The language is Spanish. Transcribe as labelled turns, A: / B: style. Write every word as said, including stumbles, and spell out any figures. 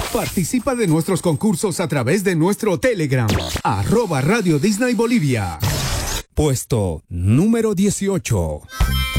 A: Participa de nuestros concursos a través de nuestro Telegram, arroba Radio Disney Bolivia.
B: Puesto número dieciocho.